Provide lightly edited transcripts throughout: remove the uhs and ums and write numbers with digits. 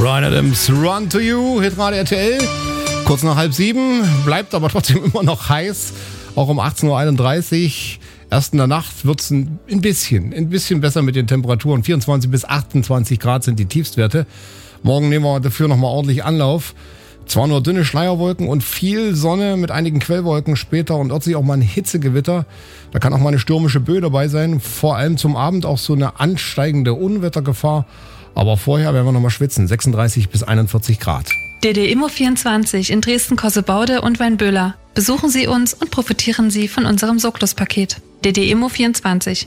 Bryan Adams, Run to You, Hitradio RTL. Kurz nach 6:30, bleibt aber trotzdem immer noch heiß. Auch um 18.31 Uhr. Erst in der Nacht wird es ein bisschen besser mit den Temperaturen. 24 bis 28 Grad sind die Tiefstwerte. Morgen nehmen wir dafür nochmal ordentlich Anlauf. Zwar nur dünne Schleierwolken und viel Sonne mit einigen Quellwolken später und örtlich auch mal ein Hitzegewitter. Da kann auch mal eine stürmische Böe dabei sein. Vor allem zum Abend auch so eine ansteigende Unwettergefahr. Aber vorher werden wir nochmal schwitzen. 36 bis 41 Grad. DD Immo 24 in Dresden-Kossebaude und Weinböhler. Besuchen Sie uns und profitieren Sie von unserem Soklos-Paket. DD Immo 24.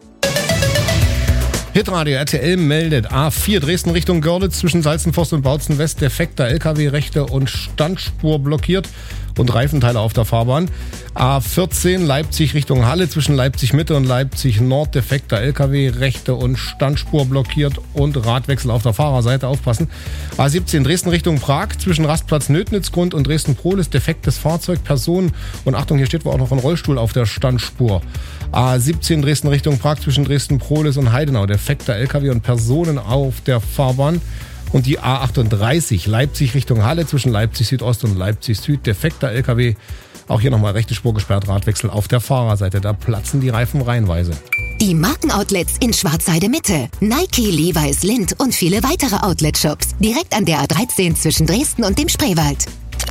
Hitradio RTL meldet A4 Dresden Richtung Görlitz zwischen Salzenforst und Bautzen West defekter LKW, rechte und Standspur blockiert und Reifenteile auf der Fahrbahn. A14 Leipzig Richtung Halle zwischen Leipzig Mitte und Leipzig Nord defekter LKW, rechte und Standspur blockiert und Radwechsel auf der Fahrerseite, aufpassen. A17 Dresden Richtung Prag zwischen Rastplatz Nödnitzgrund und Dresden-Prohlis defektes Fahrzeug, Personen und Achtung, hier steht wohl auch noch ein Rollstuhl auf der Standspur. A17 Dresden Richtung Prag zwischen Dresden-Prohlis und Heidenau defekter LKW und Personen auf der Fahrbahn. Und die A38 Leipzig Richtung Halle zwischen Leipzig Südost und Leipzig Süd defekter LKW. Auch hier nochmal rechte Spur gesperrt, Radwechsel auf der Fahrerseite. Da platzen die Reifen reihenweise. Die Markenoutlets in Schwarzheide Mitte. Nike, Levi's, Lindt und viele weitere Outlet-Shops. Direkt an der A13 zwischen Dresden und dem Spreewald.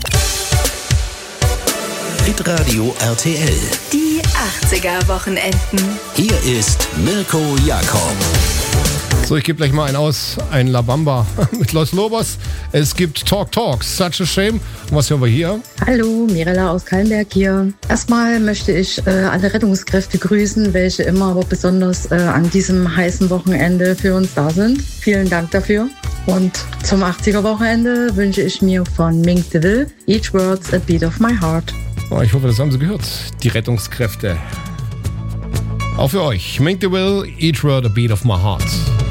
Hitradio RTL. Die 80er-Wochenenden. Hier ist Mirko Jakob. So, ich gebe gleich mal einen aus, ein La Bamba mit Los Lobos. Es gibt Talk, Such a Shame. Und was hören wir hier? Hallo, Mirella aus Kallenberg hier. Erstmal möchte ich alle Rettungskräfte grüßen, welche immer, aber besonders an diesem heißen Wochenende für uns da sind. Vielen Dank dafür. Und zum 80er-Wochenende wünsche ich mir von Mink DeVille Each Word's a Beat of My Heart. Oh, ich hoffe, das haben Sie gehört, die Rettungskräfte. Auch für euch. Mink DeVille, Each Word a Beat of My Heart.